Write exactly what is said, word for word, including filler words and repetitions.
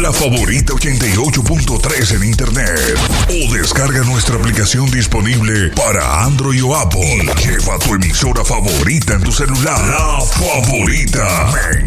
la Favorita ochenta y ocho punto tres en internet o descarga nuestra aplicación disponible para Android o Apple. Lleva tu emisora favorita en tu celular. La Favorita.